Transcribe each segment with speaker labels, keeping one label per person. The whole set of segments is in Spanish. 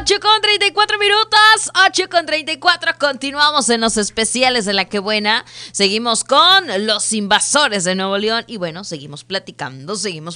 Speaker 1: 8:34, 8:34. Continuamos en los especiales de La Que Buena. Seguimos con los Invasores de Nuevo León. Y bueno, seguimos platicando.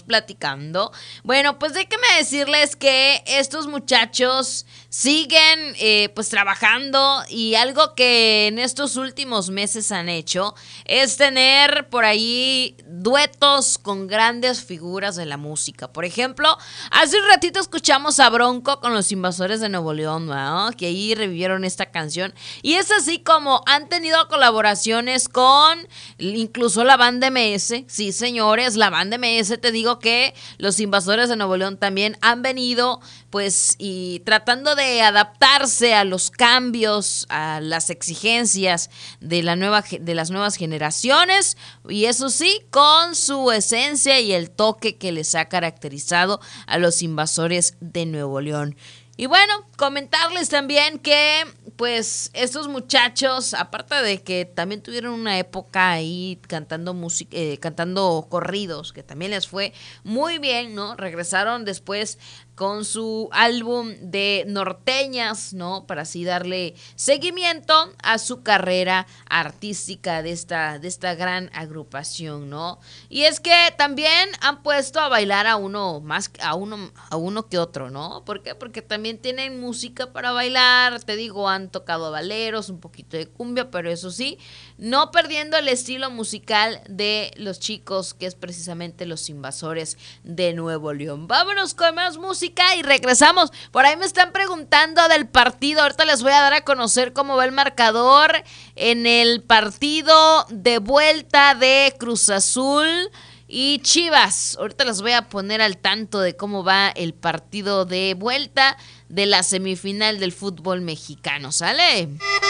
Speaker 1: Bueno, pues déjenme decirles que estos muchachos siguen pues trabajando. Y algo que en estos últimos meses han hecho es tener por ahí duetos con grandes figuras de la música. Por ejemplo, hace un ratito escuchamos a Bronco con los Invasores de Nuevo León, ¿no? Que ahí revivieron esta canción. Y es así como han tenido colaboraciones con incluso la banda MS. Sí, señores, la banda MS. Te digo que los Invasores de Nuevo León también han venido pues y tratando de adaptarse a los cambios, a las exigencias de las nuevas generaciones, y eso sí, con su esencia y el toque que les ha caracterizado a los Invasores de Nuevo León. Y bueno, comentarles también que pues estos muchachos, aparte de que también tuvieron una época ahí cantando música, cantando corridos, que también les fue muy bien, ¿no? Regresaron después con su álbum de norteñas, ¿no? Para así darle seguimiento a su carrera artística de esta gran agrupación, ¿no? Y es que también han puesto a bailar a uno que otro, ¿no? ¿Por qué? Porque también tienen música para bailar, te digo, han tocado baleros, un poquito de cumbia, pero eso sí, no perdiendo el estilo musical de los chicos, que es precisamente los Invasores de Nuevo León. Vámonos con más música y regresamos. Por ahí me están preguntando del partido. Ahorita les voy a dar a conocer cómo va el marcador en el partido de vuelta de Cruz Azul y Chivas. Ahorita les voy a poner al tanto de cómo va el partido de vuelta de la semifinal del fútbol mexicano. ¿Sale?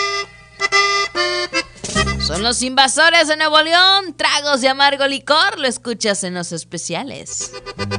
Speaker 1: Son los Invasores de Nuevo León, tragos de amargo licor. Lo escuchas en los especiales.